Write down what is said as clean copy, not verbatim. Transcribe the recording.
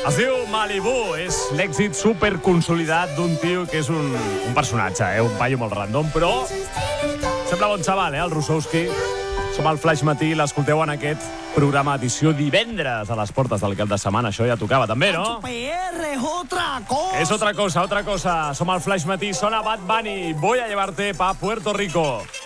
Es diu Malibu, és l'èxit superconsolidat d'un tio que és un personatge, un paio molt random, però sembla bon xaval, el Rusowski. Som al Flaix Matí, l'escolteu en aquest programa edició divendres a les portes del cap de setmana. Això ja tocava també, no? PR es otra cosa. És otra cosa. Som al Flaix Matí, sona Bad Bunny. Voy a llevarte pa Puerto Rico.